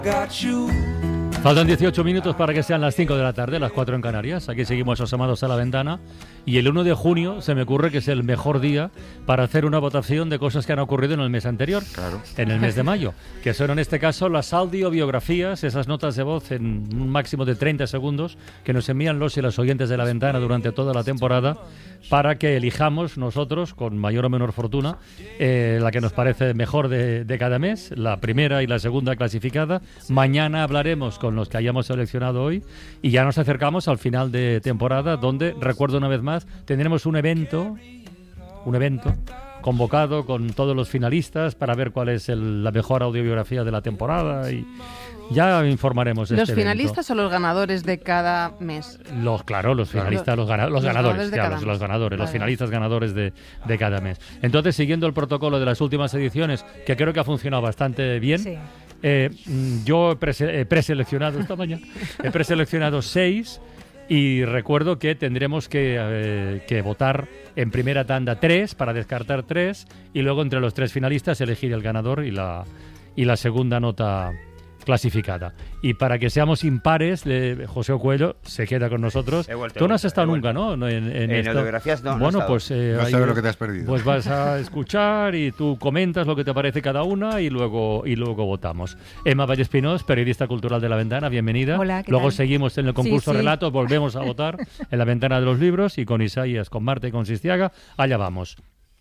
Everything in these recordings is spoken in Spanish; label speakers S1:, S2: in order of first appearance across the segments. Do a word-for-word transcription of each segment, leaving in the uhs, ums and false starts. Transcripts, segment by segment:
S1: Faltan dieciocho minutos para que sean las cinco de la tarde, las cuatro en Canarias. Aquí seguimos asomados a la ventana. Y el uno de junio se me ocurre que es el mejor día para hacer una votación de cosas que han ocurrido en el mes anterior,
S2: claro.
S1: en el mes de mayo, que son en este caso las audiobiografías, esas notas de voz en un máximo de treinta segundos que nos envían los y las oyentes de la ventana durante toda la temporada para que elijamos nosotros, con mayor o menor fortuna, eh, la que nos parece mejor de, de cada mes, la primera y la segunda clasificada. Mañana hablaremos con los que hayamos seleccionado hoy y ya nos acercamos al final de temporada, donde, recuerdo una vez más, tendremos un evento, un evento convocado con todos los finalistas para ver cuál es el, la mejor audiobiografía de la temporada y ya informaremos de
S3: ¿Los
S1: este
S3: finalistas
S1: evento.
S3: O los ganadores de cada mes?
S1: Los, claro, los finalistas, los, gana, los, los ganadores,
S3: ganadores,
S1: ya, los, los ganadores, vale. Los finalistas ganadores de, de cada mes. Entonces, siguiendo el protocolo de las últimas ediciones, que creo que ha funcionado bastante bien, sí. eh, yo he, prese, he preseleccionado esta mañana, he preseleccionado seis y recuerdo que tendremos que, eh, que votar en primera tanda tres para descartar tres y luego entre los tres finalistas elegir el ganador y la, y la segunda nota clasificada. Y para que seamos impares, eh, José Cuello se queda con nosotros.
S4: Vuelto,
S1: Tú no has estado
S4: vuelto.
S1: nunca, ¿no? En, en,
S4: en, en audiografías no.
S1: Bueno,
S4: no
S1: pues eh,
S2: no
S1: ahí,
S2: sabes lo que te has perdido.
S1: Pues vas a escuchar y tú comentas lo que te parece cada una y luego y luego votamos. Emma Vallespinós, periodista cultural de La Ventana, bienvenida.
S5: Hola, ¿qué
S1: Luego
S5: tal?
S1: seguimos en el concurso
S5: Sí, sí.
S1: Relatos, volvemos a votar en La Ventana de los Libros y con Isaías, con Marta y con Sistiaga. Allá vamos.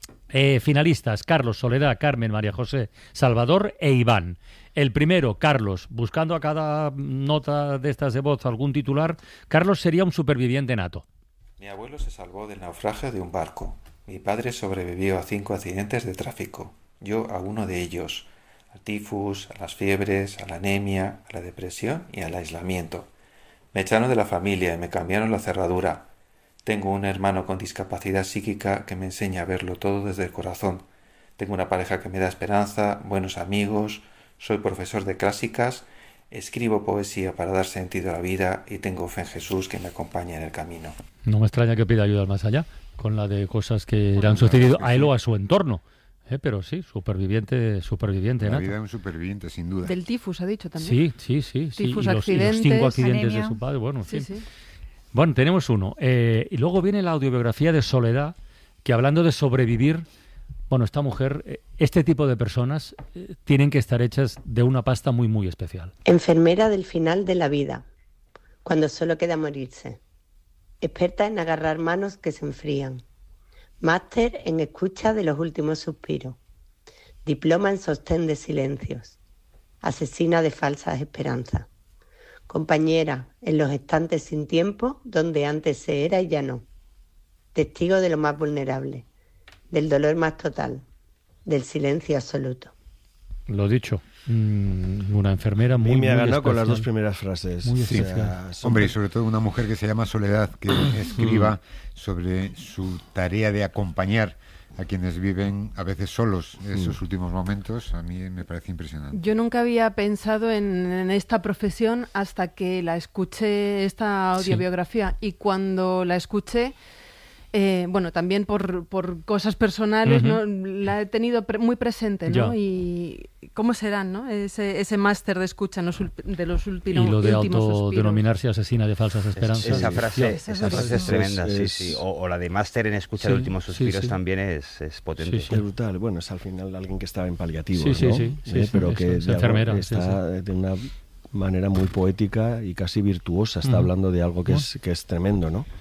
S1: Eh, finalistas: Carlos, Soledad, Carmen, María José, Salvador e Iván. El primero, Carlos, buscando a cada nota de estas de voz algún titular. Carlos sería un superviviente nato.
S6: Mi abuelo se salvó del naufragio de un barco. Mi padre sobrevivió a cinco accidentes de tráfico. Yo a uno de ellos. Al tifus, a las fiebres, a la anemia, a la depresión y al aislamiento. Me echaron de la familia y me cambiaron la cerradura. Tengo un hermano con discapacidad psíquica que me enseña a verlo todo desde el corazón. Tengo una pareja que me da esperanza, buenos amigos, soy profesor de clásicas, escribo poesía para dar sentido a la vida y tengo fe en Jesús que me acompaña en el camino.
S1: No me extraña que pida ayuda al más allá, con la de cosas que le han sucedido a él o a su entorno. Eh, pero sí, superviviente, superviviente.
S2: La
S1: nato.
S2: vida de un superviviente, sin duda.
S3: Del tifus, ha dicho también.
S1: Sí, sí, sí. sí.
S3: Tifus,
S1: y, los, y los
S3: accidentes,
S1: cinco accidentes
S5: anemia.
S1: de su padre, bueno, en
S3: Sí,
S1: fin.
S3: sí.
S1: Bueno, tenemos uno. Eh, y luego viene la audiobiografía de Soledad, que hablando de sobrevivir, bueno, esta mujer, eh, este tipo de personas eh, tienen que estar hechas de una pasta muy, muy especial.
S7: Enfermera del final de la vida, cuando solo queda morirse. Experta en agarrar manos que se enfrían. Máster en escucha de los últimos suspiros. Diploma en sostén de silencios. Asesina de falsas esperanzas. Compañera en los estantes sin tiempo, donde antes se era y ya no. Testigo de lo más vulnerable, del dolor más total, del silencio absoluto.
S1: Lo dicho, mmm, una enfermera muy,
S8: y me ha
S1: muy
S8: ganado
S1: especial.
S8: con las dos primeras frases.
S1: Muy
S8: O sea,
S1: especial.
S8: son-
S2: Hombre, y sobre todo una mujer que se llama Soledad, que escriba sobre su tarea de acompañar a quienes viven a veces solos esos últimos momentos, a mí me parece impresionante.
S3: Yo nunca había pensado en, en esta profesión hasta que la escuché, esta audiobiografía, y cuando la escuché, eh, bueno, también por, por cosas personales,
S1: Ujú.
S3: ¿no? La he tenido pre- muy presente, ¿no?
S1: Ya.
S3: Y cómo serán, ¿no? Ese, ese máster de escucha en los ul- de los últimos
S1: Y lo de
S3: últimos suspiros.
S1: autodenominarse asesina de falsas esperanzas.
S4: Esa frase,
S3: Esa
S4: esa frase es
S3: es-
S4: tremenda, sí,
S8: es-
S4: sí. O, o la de máster en escucha
S1: Sí,
S4: de últimos
S1: sí,
S4: suspiros
S1: sí.
S4: también es, es potente.
S1: Sí, sí.
S8: Es brutal. Bueno, es al final alguien que estaba en paliativos,
S1: Sí, sí,
S8: ¿no?
S1: sí, sí,
S8: Eh,
S1: sí,
S8: pero
S1: eso,
S8: que
S1: es
S8: de algo-
S1: enfermera, sí,
S8: está de una manera muy poética y casi virtuosa. Está
S1: Ujú.
S8: hablando de algo que es, que es tremendo, ¿no?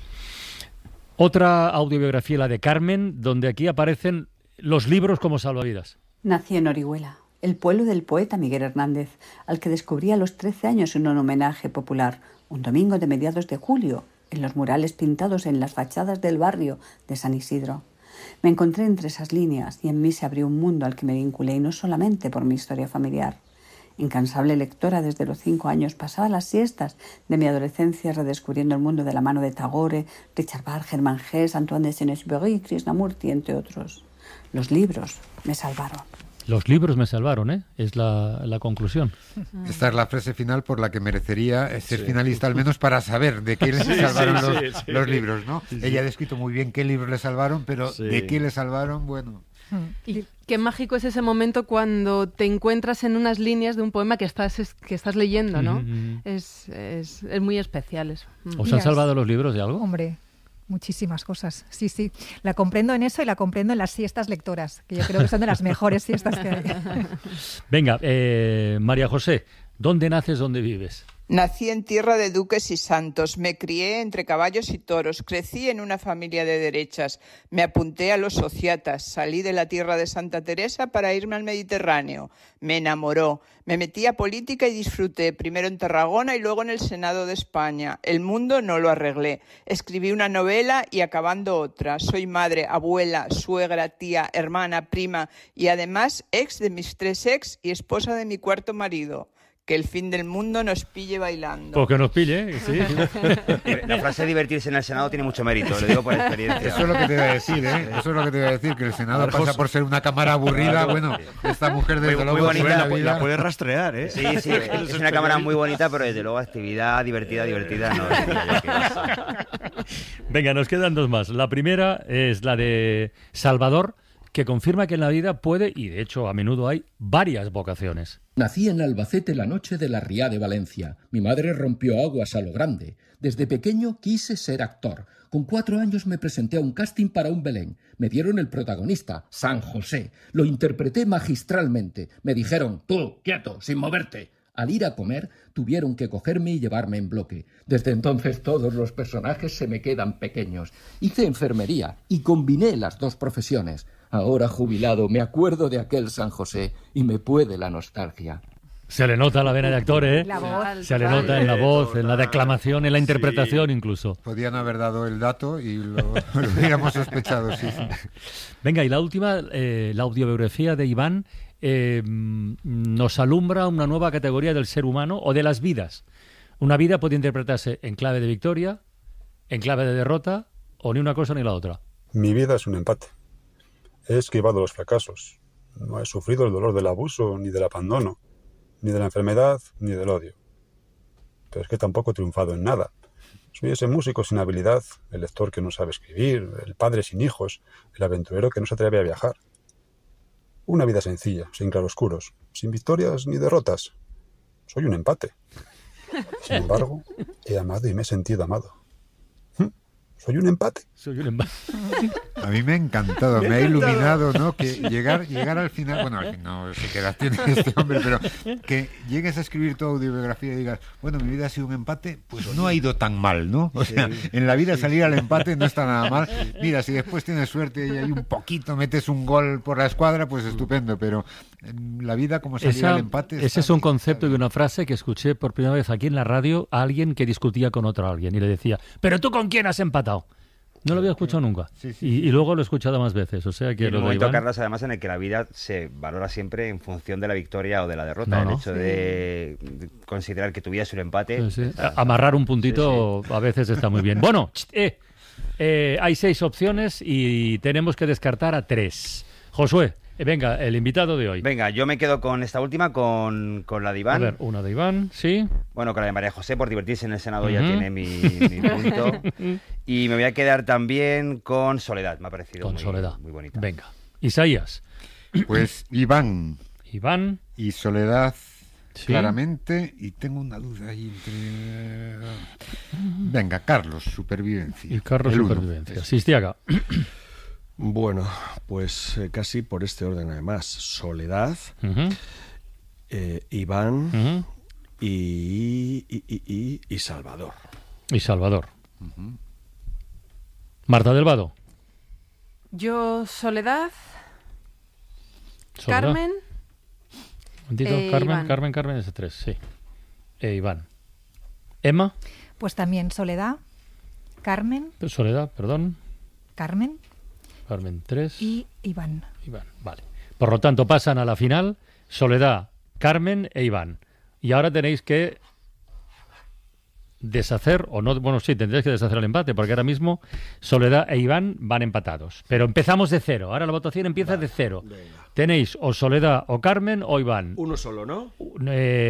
S1: Otra audiobiografía, la de Carmen, donde aquí aparecen los libros como salvavidas.
S5: Nací en Orihuela, el pueblo del poeta Miguel Hernández, al que descubrí a los trece años en un homenaje popular, un domingo de mediados de julio, en los murales pintados en las fachadas del barrio de San Isidro. Me encontré entre esas líneas y en mí se abrió un mundo al que me vinculé, y no solamente por mi historia familiar. Incansable lectora desde los cinco años, pasaba las siestas de mi adolescencia redescubriendo el mundo de la mano de Tagore, Richard Bach, Germán Hesse, Antoine de Saint-Exupéry, Krishnamurti, entre otros. Los libros me salvaron.
S1: Los libros me salvaron, ¿eh? Es la, la conclusión.
S2: Esta es la frase final por la que merecería ser finalista, al menos para saber de qué le salvaron
S8: sí,
S2: los,
S8: sí, sí.
S2: los libros, ¿no?
S8: Sí, sí.
S2: Ella ha descrito muy bien qué libros le salvaron, pero
S8: Sí.
S2: de qué le salvaron, bueno...
S3: Y qué mágico es ese momento cuando te encuentras en unas líneas de un poema que estás, es, que estás leyendo, ¿no?
S1: Mm-hmm.
S3: es, es, es muy especial eso.
S1: ¿Os han salvado los libros de algo?
S9: Hombre, muchísimas cosas. Sí, sí. La comprendo en eso y la comprendo en las siestas lectoras, que yo creo que son de las mejores siestas que hay.
S1: Venga, eh, María José, ¿dónde naces, dónde vives?
S10: Nací en tierra de duques y santos, me crié entre caballos y toros, crecí en una familia de derechas, me apunté a los sociatas, salí de la tierra de Santa Teresa para irme al Mediterráneo, me enamoró, me metí a política y disfruté, primero en Tarragona y luego en el Senado de España. El mundo no lo arreglé, escribí una novela y acabando otra, soy madre, abuela, suegra, tía, hermana, prima y además ex de mis tres ex y esposa de mi cuarto marido. Que el fin del mundo nos pille bailando.
S1: Pues que nos pille, sí.
S4: La frase de divertirse en el Senado tiene mucho mérito, lo digo por experiencia.
S2: Eso es lo que te iba a decir, ¿eh? Eso es lo que te iba a decir, que el Senado pasa José. por ser una cámara aburrida. Bueno, esta mujer desde
S8: muy,
S2: luego...
S8: Muy bonita, la,
S2: vida...
S8: la puedes rastrear, ¿eh?
S4: Sí, sí, es una cámara muy bonita, pero desde luego actividad divertida, divertida no es.
S1: Venga, nos quedan dos más. La primera es la de Salvador, que confirma que en la vida puede, y de hecho a menudo hay, varias vocaciones.
S11: Nací en Albacete la noche de la Riá de Valencia. Mi madre rompió aguas a lo grande. Desde pequeño quise ser actor. Con cuatro años me presenté a un casting para un Belén. Me dieron el protagonista, San José. Lo interpreté magistralmente. Me dijeron, tú, quieto, sin moverte. Al ir a comer, tuvieron que cogerme y llevarme en bloque. Desde entonces todos los personajes se me quedan pequeños. Hice enfermería y combiné las dos profesiones. Ahora jubilado, me acuerdo de aquel San José y me puede la nostalgia.
S1: Se le nota la vena de actor, ¿eh?
S9: La voz.
S1: Se le nota en la voz, en la declamación, en la interpretación, sí. Incluso.
S2: Podían haber dado el dato y lo, lo hubiéramos sospechado, sí, sí.
S1: Venga, y la última, eh, la audiobiografía de Iván eh, nos alumbra una nueva categoría del ser humano o de las vidas. Una vida puede interpretarse en clave de victoria, en clave de derrota, o ni una cosa ni la otra.
S12: Mi vida es un empate. He esquivado los fracasos. No he sufrido el dolor del abuso, ni del abandono, ni de la enfermedad, ni del odio. Pero es que tampoco he triunfado en nada. Soy ese músico sin habilidad, el lector que no sabe escribir, el padre sin hijos, el aventurero que no se atreve a viajar. Una vida sencilla, sin claroscuros, sin victorias ni derrotas. Soy un empate. Sin embargo, he amado y me he sentido amado. Soy un empate.
S1: Soy un empate.
S2: A mí me ha encantado, me ha iluminado, ¿no? Que llegar, llegar al final, bueno, al final no sé qué edad tiene este hombre, pero que llegues a escribir tu autobiografía y digas, bueno, mi vida ha sido un empate, pues no ha ido tan mal, ¿no? O sea, en la vida salir al empate no está nada mal. Mira, si después tienes suerte y hay un poquito, metes un gol por la escuadra, pues estupendo, pero en la vida como salir
S1: Esa,
S2: al empate...
S1: Ese es un concepto y una frase que escuché por primera vez aquí en la radio a alguien que discutía con otro alguien y le decía, ¿pero tú con quién has empatado? No lo había escuchado nunca. Sí, sí, y, y luego lo he escuchado más veces. O sea que
S4: y en
S1: lo
S4: un momento,
S1: de Iván...
S4: Carlos, además, en el que la vida se valora siempre en función de la victoria o de la derrota.
S1: No,
S4: el
S1: no.
S4: hecho sí. de considerar que tu vida es un empate...
S1: Sí, sí.
S4: Está...
S1: Amarrar un puntito sí, sí. a veces está muy bien. Bueno, eh, eh, hay seis opciones y tenemos que descartar a tres. Josué, eh, venga, el invitado de hoy.
S4: Venga, yo me quedo con esta última, con, con la de Iván.
S1: A ver, una de Iván, sí.
S4: Bueno, con la de María José, por divertirse en el Senado uh-huh. ya tiene mi, mi punto. Y me voy a quedar también con Soledad, me ha parecido
S1: con
S4: muy,
S1: Soledad.
S4: muy bonita.
S1: Venga, Isaías.
S2: Pues Iván.
S1: Iván.
S2: Y Soledad,
S1: ¿sí?
S2: Claramente. Y tengo una duda ahí entre... Venga, Carlos, Supervivencia.
S1: Y Carlos, el Supervivencia. Uno. Sistiaga.
S8: Bueno, pues eh, casi por este orden además. Soledad, uh-huh. eh, Iván uh-huh. y, y, y, y, y Salvador.
S1: Y Salvador. Uh-huh. Marta del Vado.
S3: Yo, Soledad,
S1: Soledad.
S3: Carmen.
S1: Eh, Carmen, Iván. Carmen, Carmen es de tres, sí. E Iván. Emma.
S9: Pues también Soledad, Carmen.
S1: Soledad, perdón.
S9: Carmen.
S1: Carmen tres.
S9: Y Iván.
S1: Iván, vale. Por lo tanto, pasan a la final Soledad, Carmen e Iván. Y ahora tenéis que deshacer, o no, bueno, sí, tendréis que deshacer el empate, porque ahora mismo Soledad e Iván van empatados. Pero empezamos de cero. Ahora la votación empieza vale, de cero. Venga. Tenéis o Soledad o Carmen o Iván.
S8: Uno solo, ¿no?
S1: Eh,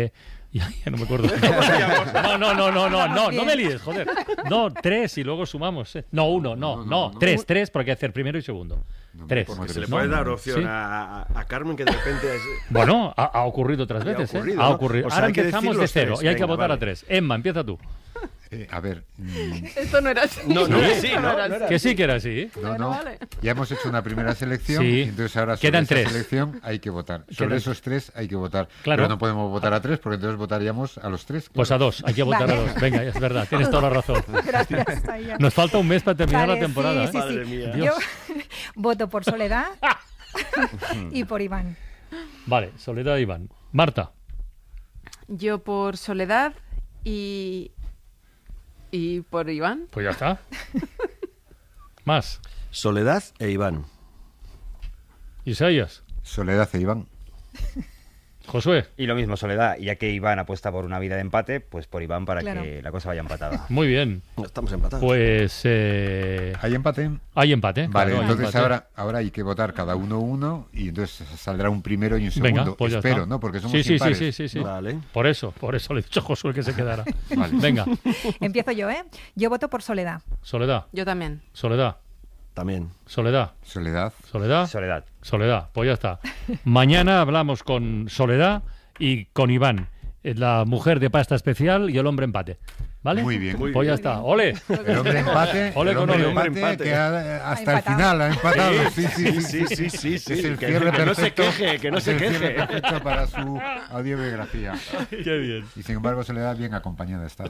S1: Ya, ya no me acuerdo. No, no, no, no, no, no, no me líes, joder. No, tres y luego sumamos. ¿eh? No, uno, no, no, no, no. Tres, tres, porque hay que hacer primero y segundo.
S2: No,
S1: tres.
S2: porque
S8: se le
S1: No,
S8: puede dar
S1: no,
S8: opción
S1: ¿sí?
S8: a, a Carmen que de repente... Es...
S1: Bueno, ha, ha ocurrido otras
S8: Había
S1: veces,
S8: ocurrido,
S1: ¿eh? Ha
S8: ¿no?
S1: ocurrido.
S8: O sea,
S1: Ahora
S8: hay que
S1: empezamos
S8: decir
S1: de
S8: los
S1: cero
S8: tres.
S1: y hay que
S8: Venga,
S1: votar
S8: vale.
S1: a tres. Emma, empieza tú.
S2: Eh, a ver, mm,
S3: Esto no era así.
S8: No, no era así, ¿no?
S3: era
S8: No era
S3: así.
S1: Que sí que era así.
S2: no,
S3: Bueno,
S2: no.
S3: vale.
S2: Ya hemos hecho una primera selección,
S1: Sí.
S2: y entonces ahora sobre
S1: Quedan
S2: esa
S1: tres.
S2: selección hay que votar. Sobre
S1: Quedan-
S2: esos tres hay que votar.
S1: Claro.
S2: Pero no podemos votar a tres porque entonces votaríamos a los tres.
S1: Pues a
S2: claro.
S1: dos, hay que votar
S9: Vale.
S1: a dos. Venga, es verdad, tienes toda la razón.
S9: Gracias, Zaida.
S1: Nos falta un mes para terminar
S9: Vale,
S1: la temporada.
S9: sí, sí,
S1: ¿eh?
S9: sí.
S8: Madre mía.
S9: Yo voto por Soledad y por Iván.
S1: Vale, Soledad e Iván. Marta.
S3: Yo por Soledad y... ¿Y por Iván?
S1: Pues ya está. Más.
S8: Soledad e Iván.
S1: Isaías.
S2: Soledad e Iván.
S1: Josué.
S4: Y lo mismo, Soledad, ya que Iván apuesta por una vida de empate, pues por Iván para
S9: Claro.
S4: que la cosa vaya empatada.
S1: Muy bien.
S8: Estamos empatados.
S1: Pues eh,
S2: ¿Hay empate?
S1: hay empate.
S2: Vale,
S1: claro, hay
S2: entonces
S1: empate.
S2: ahora, ahora hay que votar cada uno uno y entonces saldrá un primero y un
S1: Venga,
S2: segundo.
S1: pues ya
S2: Espero,
S1: está.
S2: ¿no? Porque somos
S1: sí, sí, sí,
S2: impares.
S1: sí, sí, sí.
S8: Vale.
S1: Por eso, por eso le he dicho a Josué que se quedara.
S2: Vale.
S1: Venga,
S9: Empiezo yo, ¿eh? Yo voto por Soledad.
S1: Soledad,
S3: Yo también.
S1: Soledad,
S8: También.
S1: Soledad,
S2: Soledad.
S1: Soledad,
S4: Soledad.
S1: Soledad. Pues ya está. Mañana hablamos con Soledad y con Iván, la mujer de pasta especial y el hombre empate. ¿Vale?
S2: Muy bien.
S8: Muy
S1: Pues ya
S8: bien.
S1: está. ole.
S2: El hombre empate,
S1: Ole
S2: el
S1: con
S2: hombre
S1: ole.
S2: empate,
S8: Empate.
S2: que ha- hasta
S9: Ha
S2: el
S9: empatado.
S2: final ha empatado. Sí, sí, sí.
S8: Sí, sí, sí, sí.
S2: Es el
S8: Que-
S2: cierre
S8: que no se
S2: perfecto.
S8: queje, que no
S2: es
S8: se
S2: el cierre
S8: queje.
S2: perfecto para su audiobiografía.
S1: Qué bien.
S2: Y sin embargo, Soledad bien acompañada está.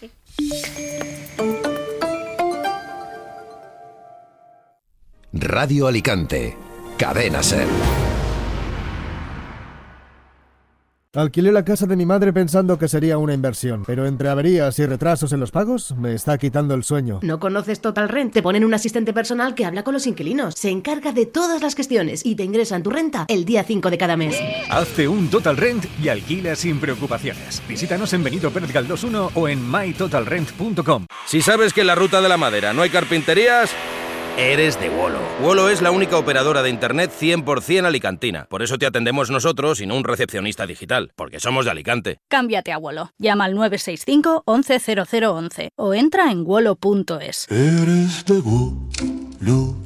S13: Radio Alicante. Cadena SER.
S14: Alquilé la casa de mi madre pensando que sería una inversión, pero entre averías y retrasos en los pagos me está quitando el sueño.
S15: ¿No conoces Total Rent? Te ponen un asistente personal que habla con los inquilinos, se encarga de todas las gestiones y te ingresan tu renta el día cinco de cada mes.
S16: Hazte un Total Rent y alquila sin preocupaciones. Visítanos en Benito Pérez Galdós uno o en my total rent punto com.
S17: Si sabes que en la Ruta de la Madera no hay carpinterías, eres de Wolo. Wolo es la única operadora de internet cien por ciento alicantina. Por eso te atendemos nosotros y no un recepcionista digital, porque somos de Alicante.
S18: Cámbiate a Wolo. Llama al nueve seis cinco once cero cero once o entra en wolo punto es.
S19: Eres de Wolo.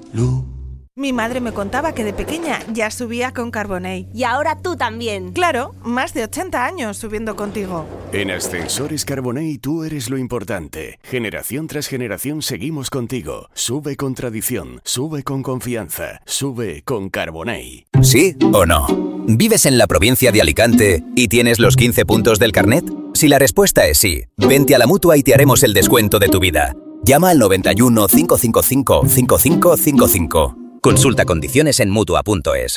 S20: Mi madre me contaba que de pequeña ya subía con Carbonell.
S21: Y ahora tú también.
S20: Claro, más de ochenta años subiendo contigo.
S22: En Ascensores Carbonell tú eres lo importante. Generación tras generación seguimos contigo. Sube con tradición, sube con confianza, sube con Carbonell.
S23: ¿Sí o no? ¿Vives en la provincia de Alicante y tienes los quince puntos del carnet? Si la respuesta es sí, vente a la Mutua y te haremos el descuento de tu vida. Llama al noventa y uno, cinco cinco cinco, cinco cinco cinco cinco. Consulta condiciones en mutua punto es.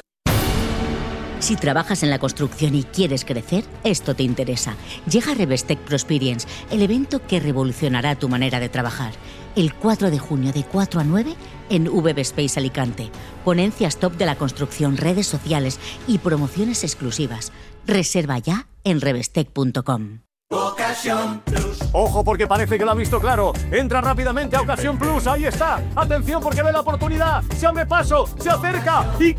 S24: Si trabajas en la construcción y quieres crecer, esto te interesa. Llega Revestec Prosperience, el evento que revolucionará tu manera de trabajar. El cuatro de junio de cuatro a nueve en V B Space Alicante. Ponencias top de la construcción, redes sociales y promociones exclusivas. Reserva ya en revestec punto com.
S25: Ocasión Plus. Ojo porque parece que lo ha visto claro. Entra rápidamente a Ocasión Plus. Ahí está. Atención porque ve la oportunidad. Se abre paso. Se acerca. Y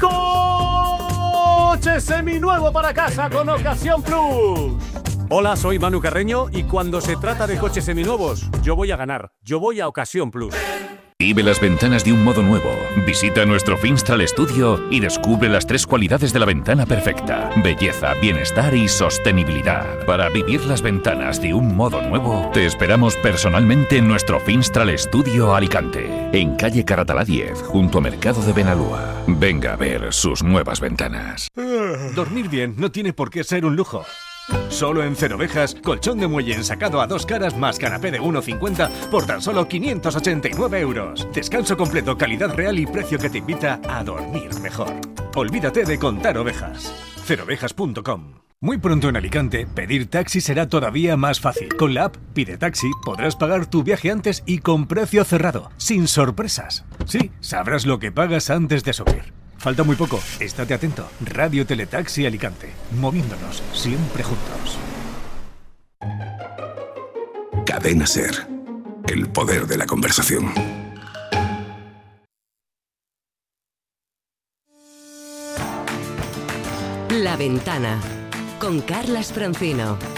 S25: coche seminuevo para casa con Ocasión Plus. Hola, soy Manu Carreño y cuando se trata de coches seminuevos, yo voy a ganar. Yo voy a Ocasión Plus.
S26: Vive las ventanas de un modo nuevo. Visita nuestro Finstral Studio y descubre las tres cualidades de la ventana perfecta: belleza, bienestar y sostenibilidad. Para vivir las ventanas de un modo nuevo, te esperamos personalmente en nuestro Finstral Studio Alicante, en calle Caratalá diez, junto a Mercado de Benalúa. Venga a ver sus nuevas ventanas.
S16: Dormir bien no tiene por qué ser un lujo. Solo en Cerovejas, colchón de muelle ensacado a dos caras más canapé de uno cincuenta por tan solo quinientos ochenta y nueve euros. Descanso completo, calidad real y precio que te invita a dormir mejor. Olvídate de contar ovejas. cerovejas punto com. Muy pronto en Alicante, pedir taxi será todavía más fácil. Con la app Pide Taxi podrás pagar tu viaje antes y con precio cerrado, sin sorpresas. Sí, sabrás lo que pagas antes de subir. Falta muy poco, estate atento. Radio Teletaxi Alicante, moviéndonos siempre juntos.
S13: Cadena SER. El poder de la conversación.
S27: La Ventana con Carlas Francino.